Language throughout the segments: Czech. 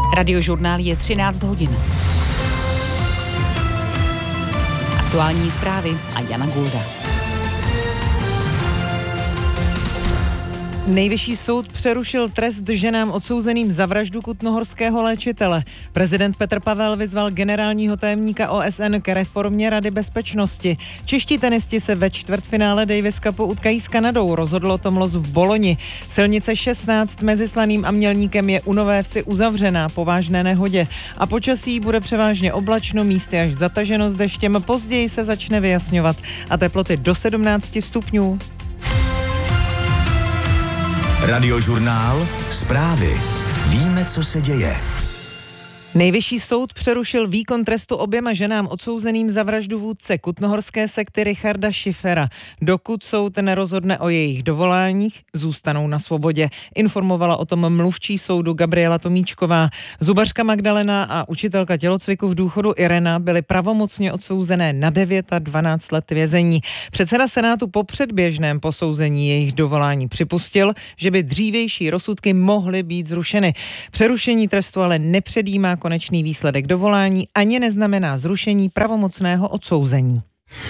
Radiožurnál je 13 hodin. Aktuální zprávy a Jana Gulda. Nejvyšší soud přerušil trest ženám odsouzeným za vraždu kutnohorského léčitele. Prezident Petr Pavel vyzval generálního tajemníka OSN k reformě Rady bezpečnosti. Čeští tenisti se ve čtvrtfinále Davis Cupu utkají s Kanadou, rozhodlo to los v Boloni. Silnice 16 mezi Slaným a Mělníkem je u Nové Vsi uzavřená po vážné nehodě a počasí bude převážně oblačno, místy až zataženo s deštěm, později se začne vyjasňovat a teploty do 17 stupňů. Radiožurnál, zprávy. Víme, co se děje. Nejvyšší soud přerušil výkon trestu oběma ženám odsouzeným za vraždu vůdce kutnohorské sekty Richarda Schiffera. Dokud soud nerozhodne o jejich dovoláních, zůstanou na svobodě. Informovala o tom mluvčí soudu Gabriela Tomíčková. Zubařka Magdalena a učitelka tělocviku v důchodu Irena byly pravomocně odsouzené na 9 a 12 let vězení. Předseda Senátu po předběžném posouzení jejich dovolání připustil, že by dřívější rozsudky mohly být zrušeny. Přerušení trestu ale nepředjímá konečný výsledek dovolání ani neznamená zrušení pravomocného odsouzení.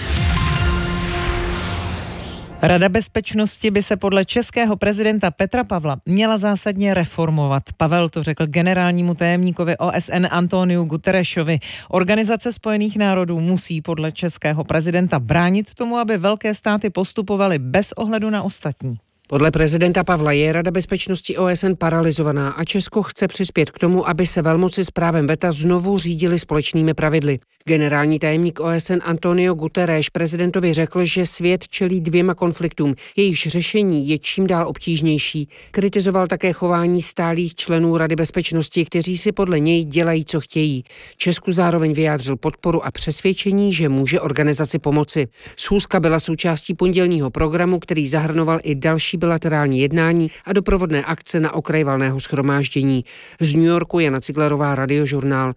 Rada bezpečnosti by se podle českého prezidenta Petra Pavla měla zásadně reformovat. Pavel to řekl generálnímu tajemníkovi OSN Antoniu Guterresovi. Organizace Spojených národů musí podle českého prezidenta bránit tomu, aby velké státy postupovaly bez ohledu na ostatní. Podle prezidenta Pavla je Rada bezpečnosti OSN paralyzovaná a Česko chce přispět k tomu, aby se velmoci s právem veta znovu řídily společnými pravidly. Generální tajemník OSN Antonio Guterres prezidentovi řekl, že svět čelí 2 konfliktům, jejichž řešení je čím dál obtížnější. Kritizoval také chování stálých členů Rady bezpečnosti, kteří si podle něj dělají, co chtějí. Česku zároveň vyjádřil podporu a přesvědčení, že může organizaci pomoci. Schůzka byla součástí pondělního programu, který zahrnoval i další bilaterální jednání a doprovodné akce na okraj valného shromáždění. Z New Yorku Jana Ciglerová, Radiožurnál.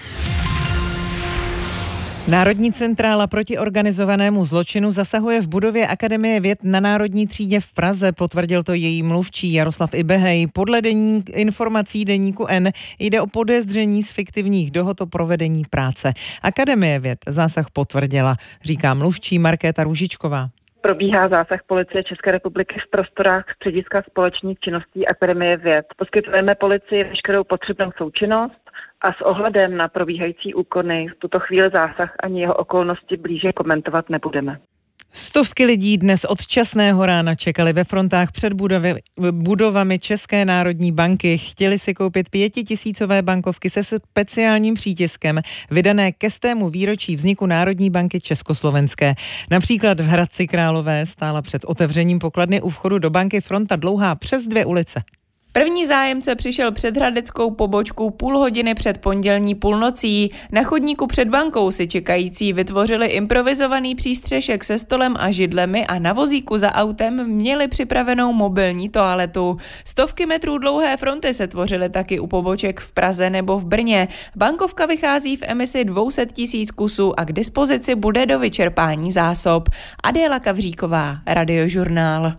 Národní centrála proti organizovanému zločinu zasahuje v budově Akademie věd na Národní třídě v Praze, potvrdil to její mluvčí Jaroslav Ibehej. Podle informací deníku N jde o podezření z fiktivních dohod o provedení práce. Akademie věd zásah potvrdila, říká mluvčí Markéta Růžičková. Probíhá zásah Policie České republiky v prostorách střediska společných činností Akademie věd. Poskytujeme policii veškerou potřebnou součinnost a s ohledem na probíhající úkony v tuto chvíli zásah ani jeho okolnosti blíže komentovat nebudeme. Stovky lidí dnes od časného rána čekali ve frontách před budovami České národní banky. Chtěli si koupit 5000 bankovky se speciálním přítiskem vydané ke 100. výročí vzniku Národní banky československé. Například v Hradci Králové stála před otevřením pokladny u vchodu do banky fronta dlouhá přes 2 ulice. První zájemce přišel před hradeckou pobočkou půl hodiny před pondělní půlnocí. Na chodníku před bankou si čekající vytvořili improvizovaný přístřešek se stolem a židlemi a na vozíku za autem měli připravenou mobilní toaletu. Stovky metrů dlouhé fronty se tvořily taky u poboček v Praze nebo v Brně. Bankovka vychází v emisi 200 000 kusů a k dispozici bude do vyčerpání zásob. Adéla Kavříková, Radiožurnál.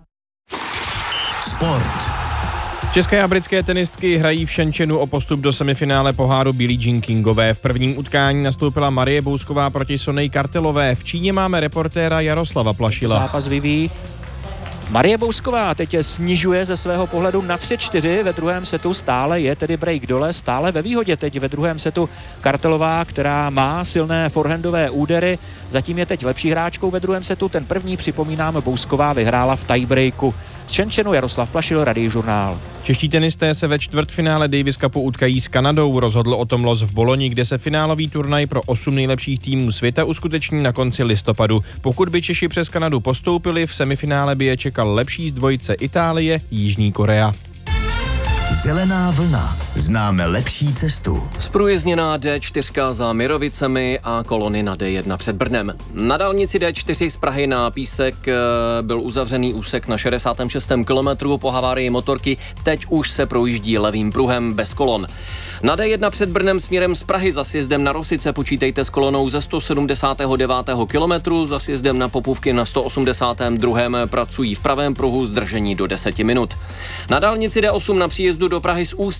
Sport. České a britské tenistky hrají v Shenzhenu o postup do semifinále poháru Billie Jean Kingové. V prvním utkání nastoupila Marie Bousková proti Sonej Kartelové. V Číně máme reportéra Jaroslava Plašila. Zápas vyvíjí Marie Bousková, teď snižuje ze svého pohledu na 3-4 ve druhém setu, stále je tedy break dole, stále ve výhodě teď ve druhém setu Kartelová, která má silné forehandové údery, zatím je teď lepší hráčkou ve druhém setu, ten první, připomínám, Bousková vyhrála v tiebreaku. Z Shenzhenu Jaroslav Plašil, Radiožurnál. Čeští tenisté se ve čtvrtfinále Davis Cupu utkají s Kanadou, rozhodl o tom los v Boloni, kde se finálový turnaj pro 8 nejlepších týmů světa uskuteční na konci listopadu. Pokud by Češi přes Kanadu postoupili, v semifinále by je čekal lepší z dvojice Itálie, Jižní Korea. Zelená vlna. Známe lepší cestu. Zprůjezdněná D4 za Mirovicemi a kolony na D1 před Brnem. Na dálnici D4 z Prahy na Písek byl uzavřený úsek na 66. kilometru po havárii motorky. Teď už se projíždí levým pruhem bez kolon. Na D1 před Brnem směrem z Prahy za sjezdem na Rosice počítejte s kolonou ze 179. kilometru, za sjezdem na Popůvky na 182. pracují v pravém pruhu zdržení do 10 minut. Na dálnici D8 na příjezdu do Prahy z Ústí za sjezdem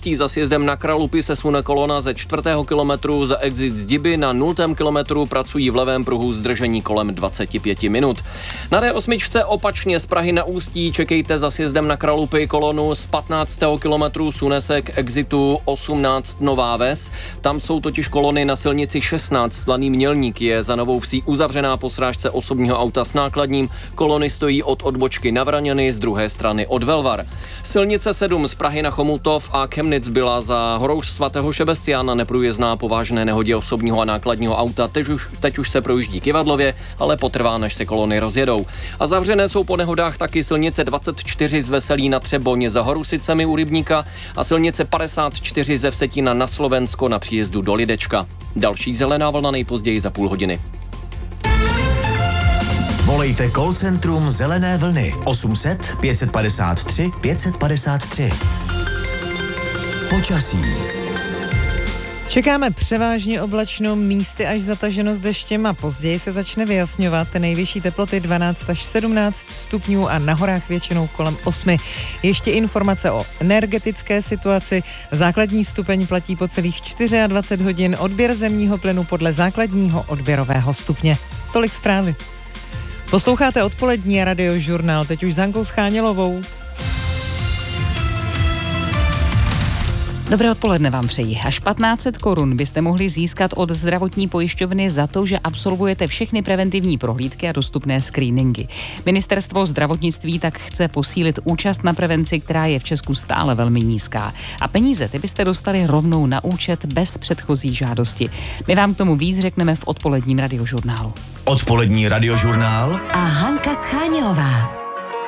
sjezdem na Kralupy se sune kolona ze 4. kilometru, za exit z Diby na 0. kilometru pracují v levém pruhu zdržení kolem 25 minut. Na D8 opačně z Prahy na Ústí čekejte za sjezdem na Kralupy kolonu z 15. kilometru, sune se k exitu 18 Nová Ves. Tam jsou totiž kolony na silnici 16 Slaný Mělník, je za Novou Vsí uzavřená po srážce osobního auta s nákladním. Kolony stojí od odbočky na Vraněny, z druhé strany od Velvar. Silnice 7 z Prahy na Chomutov a Chemnitz byla za horou svatého Šebestiána neprůjezdná po vážné nehodě osobního a nákladního auta. Teď už se projíždí Kivadlově, ale potrvá, než se kolony rozjedou. A zavřené jsou po nehodách taky silnice 24 z Veselí na Třeboň za Horusicemi u Rybníka a silnice 54 ze Vsetína na Slovensko na příjezdu do Lidečka. Další zelená vlna nejpozději za půl hodiny. Volejte call centrum Zelené vlny 800 553 553. Počasí. Čekáme převážně oblačno, místy až zataženo s deštěm a později se začne vyjasňovat. Nejvyšší teploty 12 až 17 stupňů a na horách většinou kolem 8. Ještě informace o energetické situaci. Základní stupeň platí po celých 24 hodin, odběr zemního plynu podle základního odběrového stupně. Tolik zprávy. Posloucháte odpolední radiožurnál, teď už s Hankou Schánělovou. Dobré odpoledne vám přeji. Až 1500 korun byste mohli získat od zdravotní pojišťovny za to, že absolvujete všechny preventivní prohlídky a dostupné screeningy. Ministerstvo zdravotnictví tak chce posílit účast na prevenci, která je v Česku stále velmi nízká. A peníze ty byste dostali rovnou na účet bez předchozí žádosti. My vám k tomu víc řekneme v odpoledním radiožurnálu. Odpolední radiožurnál a Hanka Schánělová.